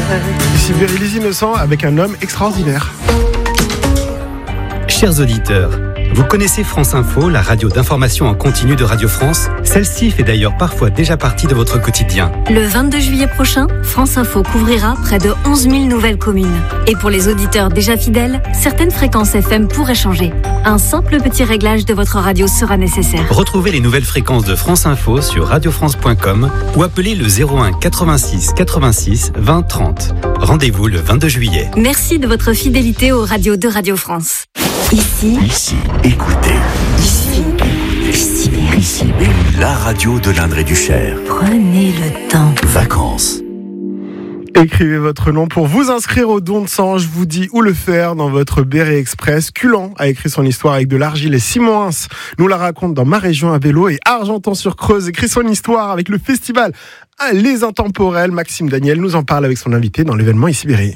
Sibérie les innocents avec un homme extraordinaire. Chers auditeurs, vous connaissez France Info, la radio d'information en continu de Radio France? Celle-ci fait d'ailleurs parfois déjà partie de votre quotidien. Le 22 juillet prochain, France Info couvrira près de 11 000 nouvelles communes. Et pour les auditeurs déjà fidèles, certaines fréquences FM pourraient changer. Un simple petit réglage de votre radio sera nécessaire. Retrouvez les nouvelles fréquences de France Info sur radiofrance.com ou appelez le 01 86 86 20 30. Rendez-vous le 22 juillet. Merci de votre fidélité aux radios de Radio France. Ici, écoutez. Ici, la radio de l'Indre et du Cher. Prenez le temps. Vacances. Écrivez votre nom pour vous inscrire au don de sang. Je vous dis où le faire dans votre Béret Express. Culan a écrit son histoire avec de l'argile et Simon Hins nous la raconte dans Ma Région à vélo. Et Argentan-sur-Creuse écrit son histoire avec le festival Les Intemporels. Maxime Daniel nous en parle avec son invité dans l'événement Ici Berry.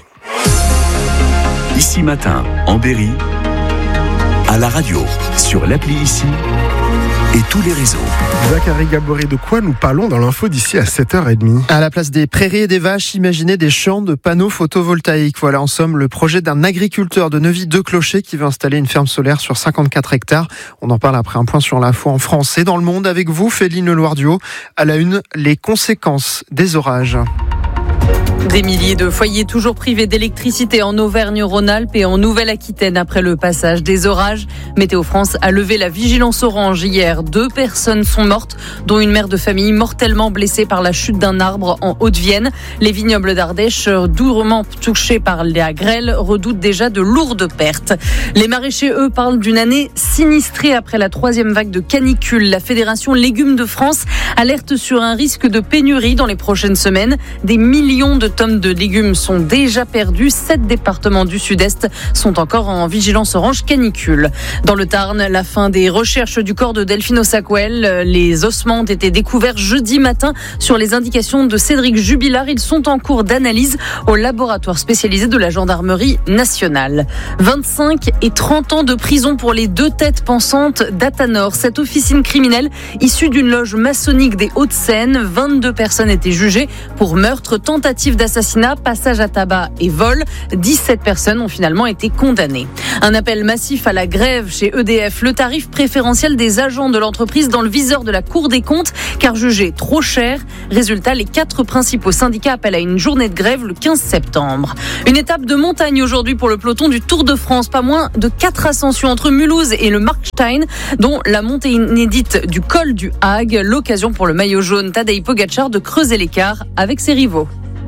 Ici matin, en Berry, à la radio, sur l'appli Ici et tous les réseaux. Zachary Gabory, de quoi nous parlons dans l'info d'ici à 7h30? À la place des prairies et des vaches, imaginez des champs de panneaux photovoltaïques. Voilà en somme le projet d'un agriculteur de Neuvy-deux-Clochers qui veut installer une ferme solaire sur 54 hectares. On en parle après un point sur l'info en France et dans le monde avec vous, Féline Leloir-Duhaut. À la une, les conséquences des orages. Des milliers de foyers toujours privés d'électricité en Auvergne-Rhône-Alpes et en Nouvelle-Aquitaine après le passage des orages. Météo France a levé la vigilance orange hier. 2 personnes sont mortes, dont une mère de famille mortellement blessée par la chute d'un arbre en Haute-Vienne. Les vignobles d'Ardèche, durement touchés par la grêle, redoutent déjà de lourdes pertes. Les maraîchers, eux, parlent d'une année sinistrée après la 3e vague de canicule. La Fédération Légumes de France alerte sur un risque de pénurie dans les prochaines semaines. Des millions de tonnes de légumes sont déjà perdues. 7 départements du Sud-Est sont encore en vigilance orange canicule. Dans le Tarn, la fin des recherches du corps de Delphine Ossaquel. Les ossements ont été découverts jeudi matin sur les indications de Cédric Jubilard. Ils sont en cours d'analyse au laboratoire spécialisé de la gendarmerie nationale. 25 et 30 ans de prison pour les 2 têtes pensantes d'Athanor. Cette officine criminelle issue d'une loge maçonnique des Hauts-de-Seine. 22 personnes étaient jugées pour meurtre, tentative d'assassinat, passage à tabac et vol. 17 personnes ont finalement été condamnées. Un appel massif à la grève chez EDF. Le tarif préférentiel des agents de l'entreprise dans le viseur de la Cour des comptes, car jugé trop cher. Résultat, les 4 principaux syndicats appellent à une journée de grève le 15 septembre. Une étape de montagne aujourd'hui pour le peloton du Tour de France. Pas moins de 4 ascensions entre Mulhouse et le Markstein, dont la montée inédite du col du Hague. L'occasion pour le maillot jaune Tadej Pogačar de creuser l'écart avec ses rivaux.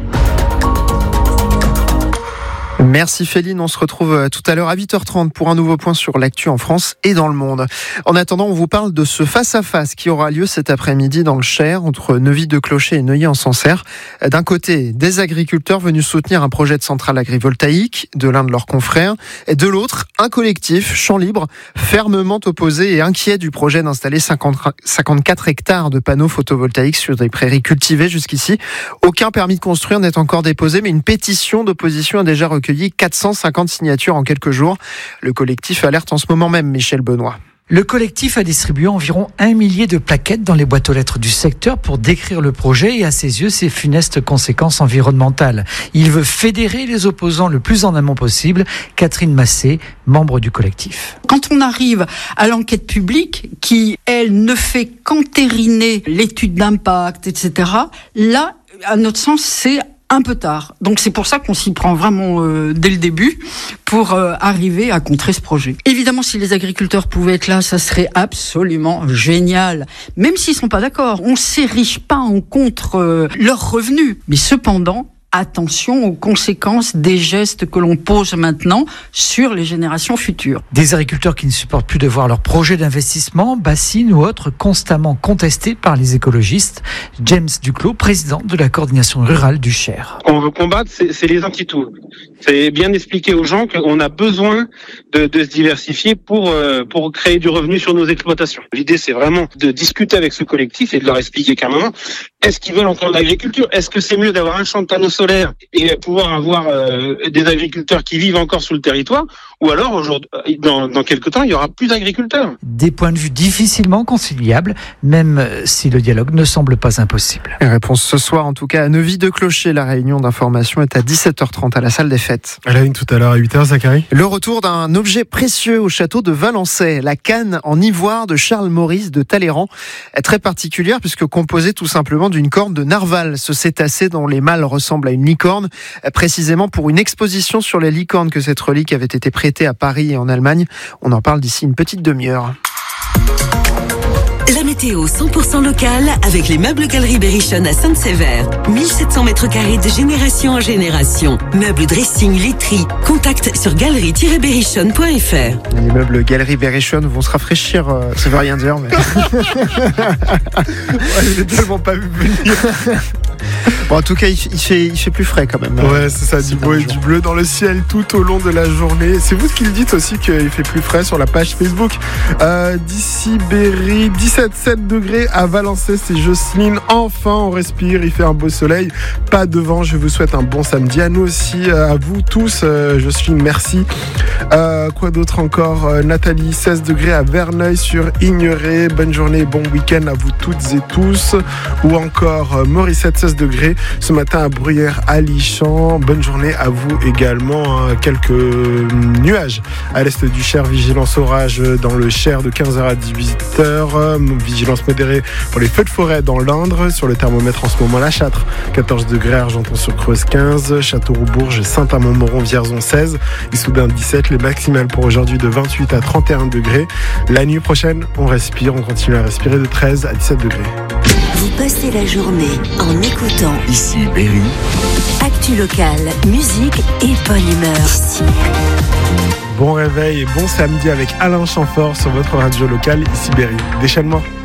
Merci Féline, on se retrouve tout à l'heure à 8h30 pour un nouveau point sur l'actu en France et dans le monde. En attendant, on vous parle de ce face-à-face qui aura lieu cet après-midi dans le Cher, entre Neuvy-deux-Clochers et Neuilly-en-Sancerre. D'un côté, des agriculteurs venus soutenir un projet de centrale agrivoltaïque de l'un de leurs confrères, et de l'autre, un collectif, Champs Libres, fermement opposé et inquiet du projet d'installer 54 hectares de panneaux photovoltaïques sur des prairies cultivées jusqu'ici. Aucun permis de construire n'est encore déposé, mais une pétition d'opposition a déjà recueilli 450 signatures en quelques jours. Le collectif alerte en ce moment même, Michel Benoît. Le collectif a distribué environ 1 millier de plaquettes dans les boîtes aux lettres du secteur pour décrire le projet et à ses yeux ses funestes conséquences environnementales. Il veut fédérer les opposants le plus en amont possible. Catherine Massé, membre du collectif. Quand on arrive à l'enquête publique qui, elle, ne fait qu'entériner l'étude d'impact, etc., là, à notre sens, c'est un peu tard. Donc c'est pour ça qu'on s'y prend vraiment dès le début pour arriver à contrer ce projet. Évidemment, si les agriculteurs pouvaient être là, ça serait absolument génial. Même s'ils sont pas d'accord, on s'érige pas en contre leurs revenus. Mais cependant, attention aux conséquences des gestes que l'on pose maintenant sur les générations futures. Des agriculteurs qui ne supportent plus de voir leurs projets d'investissement, bassines ou autres, constamment contestés par les écologistes. James Duclos, président de la coordination rurale du Cher. Ce qu'on veut combattre, c'est les anti-tout. C'est bien expliquer aux gens qu'on a besoin de se diversifier pour créer du revenu sur nos exploitations. L'idée, c'est vraiment de discuter avec ce collectif et de leur expliquer qu'à un moment, est-ce qu'ils veulent encore de l'agriculture ? Est-ce que c'est mieux d'avoir un champ de panneaux solaires solaire et pouvoir avoir des agriculteurs qui vivent encore sur le territoire, ou alors aujourd'hui, dans quelques temps, il y aura plus d'agriculteurs. Des points de vue difficilement conciliables, même si le dialogue ne semble pas impossible. Réponse ce soir, en tout cas, à Neuvy-de-Clocher. La réunion d'information est à 17h30 à la salle des fêtes. À la une tout à l'heure à 8h, Zachary. Le retour d'un objet précieux au château de Valençay, la canne en ivoire de Charles Maurice de Talleyrand. Très particulière puisque composée tout simplement d'une corne de narval, ce cétacé dont les mâles ressemblent à une licorne, précisément pour une exposition sur les licornes que cette relique avait été prêtée à Paris et en Allemagne. On en parle d'ici une petite demi-heure. La météo 100% locale avec les meubles Galerie Berrichon à Sainte-Sévère. 1700 mètres carrés de génération en génération. Meubles, dressing, literie. Contact sur galerie-berrichon.fr. Les meubles Galerie Berrichon vont se rafraîchir, ça veut rien dire, mais... Je l'ai tellement pas vu venir. Bon, en tout cas, il fait plus frais quand même. Ouais, c'est ça, du beau et du bleu dans le ciel tout au long de la journée. C'est vous qui le dites aussi qu'il fait plus frais sur la page Facebook d'Ici Berry, 17,7 degrés à Valençay, c'est Jocelyne. Enfin, on respire, il fait un beau soleil, pas de vent. Je vous souhaite un bon samedi. À nous aussi, à vous tous. Jocelyne, merci. Quoi d'autre encore? Nathalie, 16 degrés à Verneuil sur Igneré. Bonne journée, bon week-end à vous toutes et tous. Ou encore Morissette, 16 degrés ce matin à Bruyères à Lichamp. Bonne journée à vous également. Quelques nuages à l'est du Cher, vigilance orage dans le Cher de 15h à 18h. Vigilance modérée pour les feux de forêt dans l'Indre. Sur le thermomètre en ce moment, la Châtre 14 degrés, Argenton-sur-Creuse 15, Châteauroux-Bourges, Saint-Amand-Montron, Vierzon 16, Issoudun 17. Les maximales pour aujourd'hui de 28 à 31 degrés. La nuit prochaine, on continue à respirer de 13 à 17 degrés. Vous passez la journée en écoutant Ici Berry. Actu locale, musique et bonne humeur. Ici. Bon réveil et bon samedi avec Alain Chamfort sur votre radio locale, Ici Berry. Déchaînement.